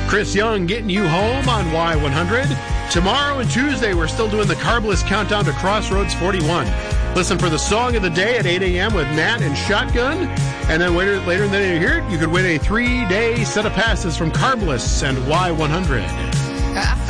Chris Young getting you home on Y100. Tomorrow and Tuesday, we're still doing the Carbless Countdown to Crossroads 41. Listen for the song of the day at 8 a.m. with Matt and Shotgun. And then later in the day here, you could win a 3-day set of passes from Carbless and Y100.